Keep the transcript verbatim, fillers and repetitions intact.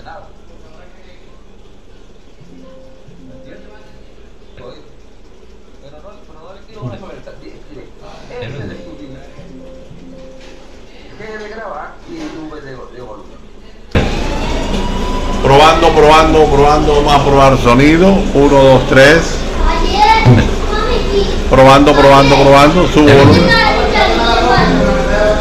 nada. ¿Me entiendes? Pero no, pero no le quiero una sobreta. Ese es el estudio. Que de grabar y nube de, de volumen. Probando, probando, probando, vamos a probar sonido. Uno, dos, tres. Probando, probando, probando. Subo volumen.